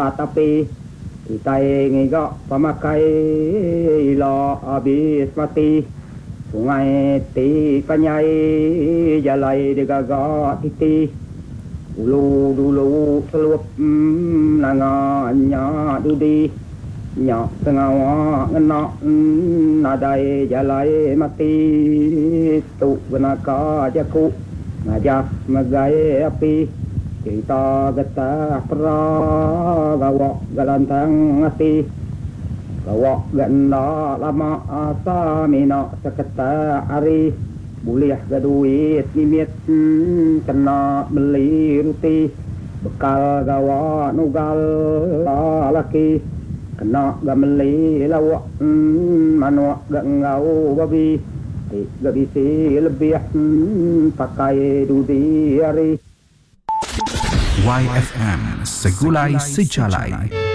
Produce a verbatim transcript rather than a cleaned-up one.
tapi itai ngigak pamakai ila habis mati sungai ti kanyai jalai digagak titi ulu dulu selup mm, nanganya dudi nyak sengawa ngenak mm, nadai jalai mati tu genaka jaku ngajak megai api kita getah pera gawak galantang ati gawak ganda lama asa mina seketa hari boleh gaduit mimit hmm, kena beli ruti bekal gawak nugal laki kena gameli lawak hmm, manuak gangau babi gak bisa lebih hmm, pakai dudi hari. Y F M Segulai Sejalai.